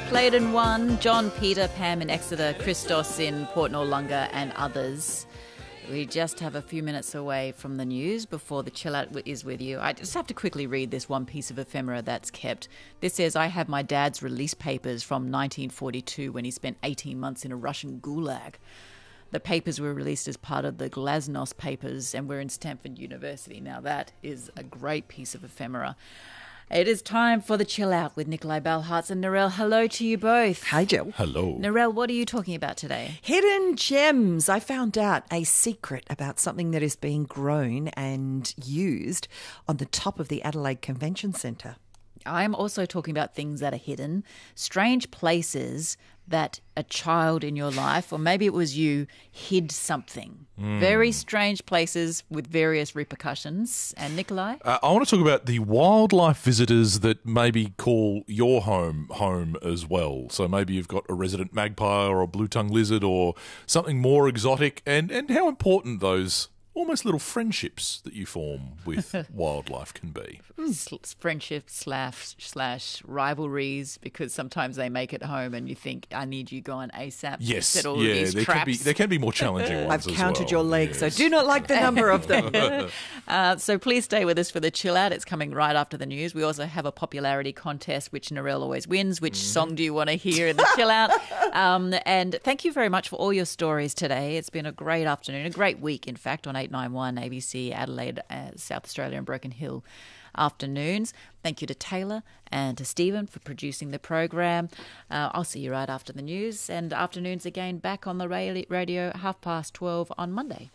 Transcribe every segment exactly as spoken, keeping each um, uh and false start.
Claydon one, John, Peter, Pam in Exeter, Christos in Port Noarlunga and others. We just have a few minutes away from the news before the chill out is with you. I just have to quickly read this one piece of ephemera that's kept. This says, I have my dad's release papers from nineteen forty-two when he spent eighteen months in a Russian gulag. The papers were released as part of the Glasnost papers and were in Stanford University. Now that is a great piece of ephemera. It is time for the chill out with Nikolai Balhartz and Narelle. Hello to you both. Hi, Jill. Hello. Narelle, what are you talking about today? Hidden gems. I found out a secret about something that is being grown and used on the top of the Adelaide Convention Centre. I'm also talking about things that are hidden, strange places that a child in your life, or maybe it was you, hid something. Mm. Very strange places with various repercussions. And Nikolai? Uh, I want to talk about the wildlife visitors that maybe call your home home as well. So maybe you've got a resident magpie or a blue-tongued lizard or something more exotic, and, and how important those almost little friendships that you form with wildlife can be. Friendships slash, slash rivalries, because sometimes they make it home and you think, I need you gone ASAP. Yes, all yeah, these there traps. can be there can be more challenging ones. I've as counted well. your legs. Yes. I do not like the number of them. uh, so please stay with us for the chill out. It's coming right after the news. We also have a popularity contest, which Narelle always wins. Which mm. song do you want to hear in the chill out? Um, and thank you very much for all your stories today. It's been a great afternoon, a great week, in fact, on eight nine one A B C Adelaide, uh, South Australia and Broken Hill afternoons. Thank you to Taylor and to Stephen for producing the program. Uh, I'll see you right after the news, and afternoons again back on the radio half past twelve on Monday.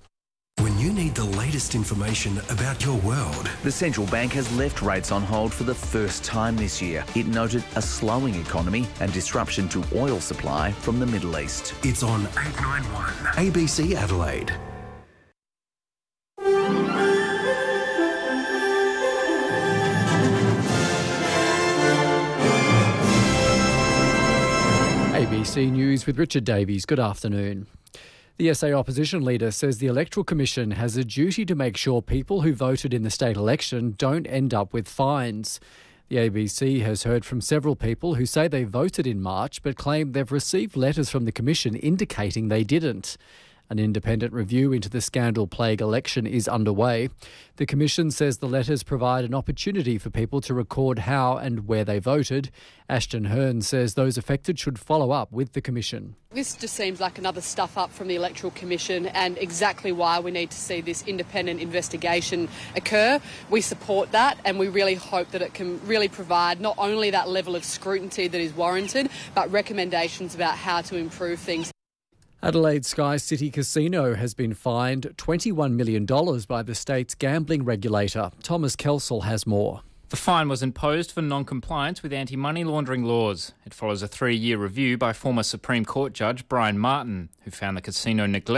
When you need the latest information about your world. The central bank has left rates on hold for the first time this year. It noted a slowing economy and disruption to oil supply from the Middle East. It's on eight nine one A B C Adelaide. A B C News with Richard Davies. Good afternoon. The S A opposition leader says the Electoral Commission has a duty to make sure people who voted in the state election don't end up with fines. The A B C has heard from several people who say they voted in March but claim they've received letters from the Commission indicating they didn't. An independent review into the scandal-plagued election is underway. The Commission says the letters provide an opportunity for people to record how and where they voted. Ashton Hearn says those affected should follow up with the Commission. This just seems like another stuff-up from the Electoral Commission, and exactly why we need to see this independent investigation occur. We support that, and we really hope that it can really provide not only that level of scrutiny that is warranted, but recommendations about how to improve things. Adelaide Sky City Casino has been fined twenty-one million dollars by the state's gambling regulator. Thomas Kelsall has more. The fine was imposed for non-compliance with anti-money laundering laws. It follows a three-year review by former Supreme Court Judge Brian Martin, who found the casino neglected